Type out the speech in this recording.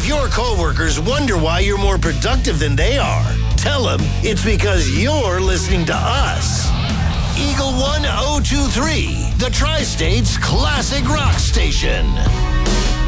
If your coworkers wonder why you're more productive than they are, tell them it's because you're listening to us. Eagle 1023, the Tri-State's classic rock station.